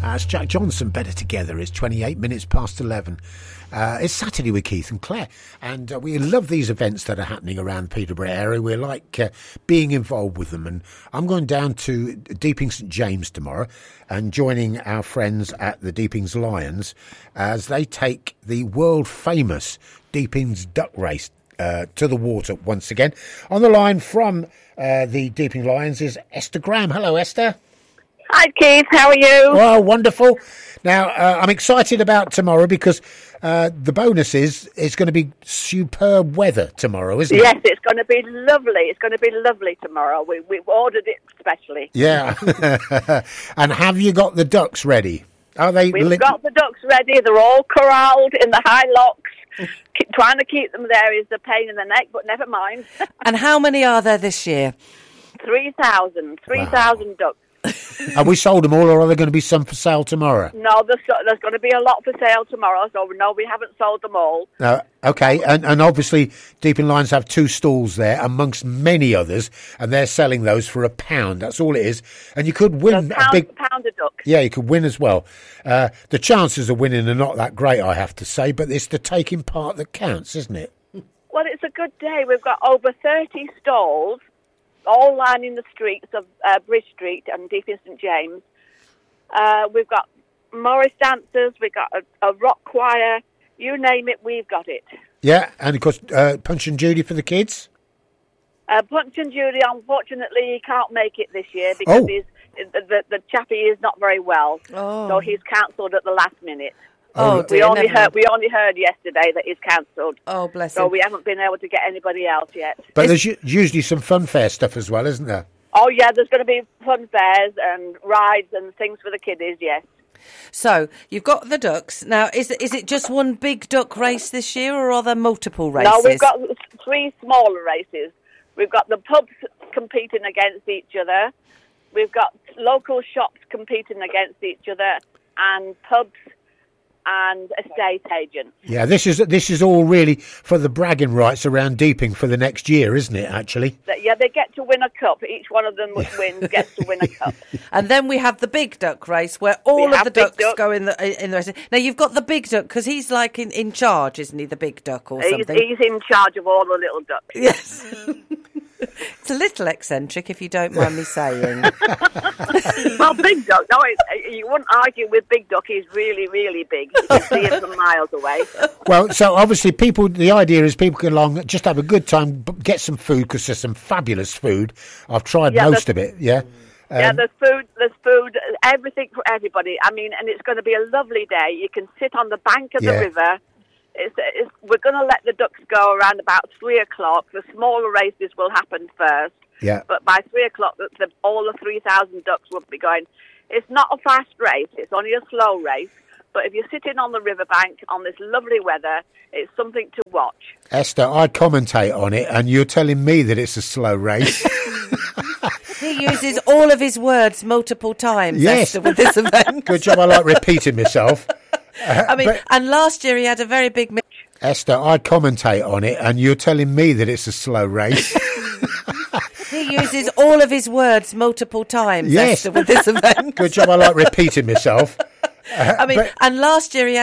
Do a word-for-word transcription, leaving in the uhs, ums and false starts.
Uh, it's Jack Johnson, Better Together. It's twenty-eight minutes past eleven. Uh, it's Saturday with Keith and Claire, and uh, we love these events that are happening around the Peterborough area. We like uh, being involved with them, and I'm going down to Deeping St James tomorrow and joining our friends at the Deepings Lions as they take the world-famous Deepings Duck Race uh, to the water once again. On the line from uh, the Deeping Lions is Esther Graham. Hello, Esther. Hi, Keith. How are you? Oh, wonderful. Now, uh, I'm excited about tomorrow because uh, the bonus is it's going to be superb weather tomorrow, isn't yes, it? Yes, it's going to be lovely. It's going to be lovely tomorrow. We, we've ordered it specially. Yeah. And have you got the ducks ready? Are they? We've li- got the ducks ready. They're all corralled in the high locks. Keep, trying to keep them there is a pain in the neck, but never mind. And how many are there this year? three thousand. three thousand wow. ducks. Have we sold them all, or are there going to be some for sale tomorrow? No, there's, there's going to be a lot for sale tomorrow, so no, we haven't sold them all. Uh, okay, and, and obviously Deeping Lions have two stalls there, amongst many others, and they're selling those for a pound. That's all it is. And you could win so pound, a big... pound of duck. Yeah, you could win as well. Uh, the chances of winning are not that great, I have to say, but it's the taking part that counts, isn't it? Well, it's a good day. We've got over thirty stalls, all lining the streets of uh, Bridge Street and Deeping St James. Uh, we've got Morris dancers, we've got a, a rock choir, you name it, we've got it. Yeah, and of course, uh, Punch and Judy for the kids? Uh, Punch and Judy, unfortunately, he can't make it this year because oh. he's, the, the, the chappie is not very well. Oh. So he's cancelled at the last minute. Oh, we dear, only never heard mind. we only heard yesterday that he's cancelled. Oh, bless So him. we haven't been able to get anybody else yet. But there's u- usually some funfair stuff as well, isn't there? Oh yeah, there's going to be fun fairs and rides and things for the kiddies. Yes. So you've got the ducks now. Is it, is it just one big duck race this year, or are there multiple races? No, we've got three smaller races. We've got the pubs competing against each other. We've got local shops competing against each other, and pubs and estate agents. Yeah, this is this is all really for the bragging rights around Deeping for the next year, isn't it, actually? Yeah, they get to win a cup. Each one of them which wins gets to win a cup. And then we have the big duck race where all We of the have big ducks duck. go in the in the race. Now you've got the big duck because he's like in, in charge, isn't he? The big duck or He's, something. he's in charge of all the little ducks. Yes. It's a little eccentric, if you don't mind me saying. Well, Big Duck, no, it, you wouldn't argue with Big Duck. He's really, really big. You can see him from miles away. Well, so obviously people, the idea is people can along, just have a good time, b- get some food, because there's some fabulous food. I've tried Yeah, most of it, yeah. Um, yeah, there's food, there's food, everything for everybody. I mean, and it's going to be a lovely day. You can sit on the bank of Yeah. the river. It's, it's, we're going to let the ducks go around about three o'clock. The smaller races will happen first. Yeah. But by three o'clock, the, the, all the three thousand ducks will be going. It's not a fast race. It's only a slow race. But if you're sitting on the riverbank on this lovely weather, it's something to watch. Esther, I commentate on it, and you're telling me that it's a slow race. He uses all of his words multiple times, Yes. Esther, with this event. Good job, I like repeating myself. Uh, I mean, but- and last year he had a very big... Mi- Esther, I commentate on it, and you're telling me that it's a slow race. He uses all of his words multiple times, Yes. Esther, with this event. Good job, I like repeating myself. Uh, I mean, but- and last year he had